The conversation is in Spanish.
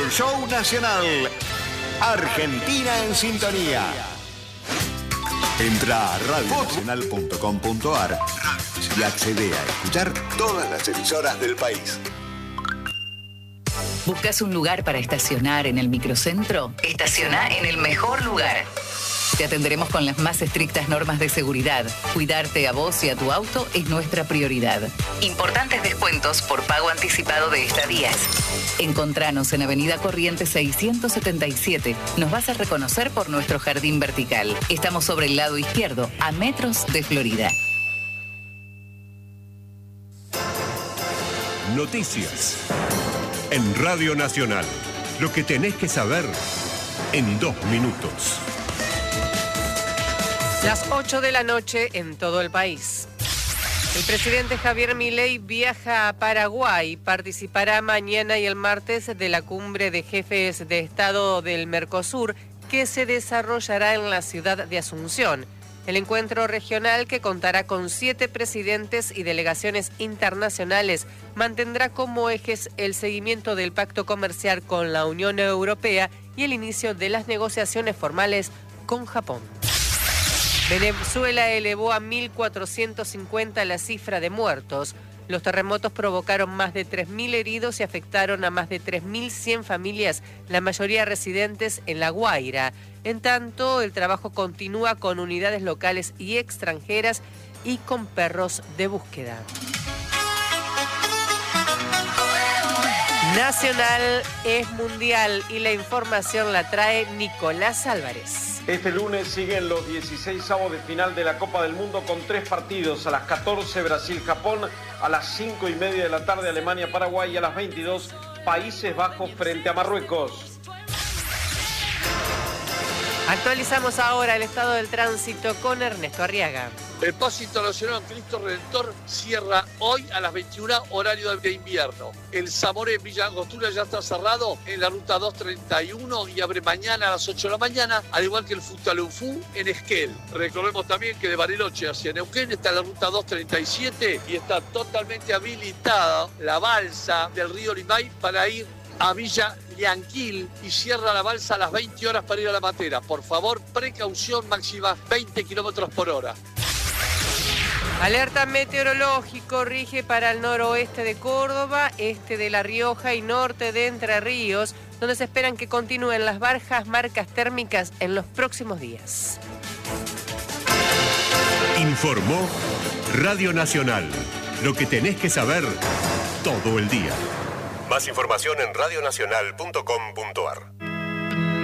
el show nacional. Argentina en sintonía. Entra a radionacional.com.ar y accede a escuchar todas las emisoras del país. ¿Buscas un lugar para estacionar en el microcentro? Estaciona en el mejor lugar. Te atenderemos con las más estrictas normas de seguridad. Cuidarte a vos y a tu auto es nuestra prioridad. Importantes descuentos por pago anticipado de estadías. Encontranos en Avenida Corrientes 677. Nos vas a reconocer por nuestro jardín vertical. Estamos sobre el lado izquierdo, a metros de Florida. Noticias. En Radio Nacional. Lo que tenés que saber en 2 minutos. Las 8 de la noche en todo el país. El presidente Javier Milei viaja a Paraguay. Participará mañana y el martes de la cumbre de jefes de Estado del Mercosur, que se desarrollará en la ciudad de Asunción. El encuentro regional, que contará con 7 presidentes y delegaciones internacionales, mantendrá como ejes el seguimiento del pacto comercial con la Unión Europea y el inicio de las negociaciones formales con Japón. Venezuela elevó a 1.450 la cifra de muertos. Los terremotos provocaron más de 3.000 heridos y afectaron a más de 3.100 familias, la mayoría residentes en La Guaira. En tanto, el trabajo continúa con unidades locales y extranjeras y con perros de búsqueda. Nacional es mundial y la información la trae Nicolás Álvarez. Este lunes siguen los 16avos de final de la Copa del Mundo con 3 partidos. A las 14 Brasil-Japón, a las 5:30 de la tarde Alemania-Paraguay y a las 22 Países Bajos frente a Marruecos. Actualizamos ahora el estado del tránsito con Ernesto Arriaga. El paso internacional Cristo Redentor cierra hoy a las 21 horario de invierno. El Zamoré Villa Angostura ya está cerrado en la ruta 231 y abre mañana a las 8 de la mañana, al igual que el Futaleufú en Esquel. Recordemos también que de Bariloche hacia Neuquén está la ruta 237 y está totalmente habilitada la balsa del río Limay para ir a Villa Lianquil y cierra la balsa a las 20 horas para ir a La Matera. Por favor, precaución máxima 20 kilómetros por hora. Alerta meteorológico rige para el noroeste de Córdoba, este de La Rioja y norte de Entre Ríos, donde se esperan que continúen las bajas marcas térmicas en los próximos días. Informó Radio Nacional. Lo que tenés que saber todo el día. Más información en radionacional.com.ar.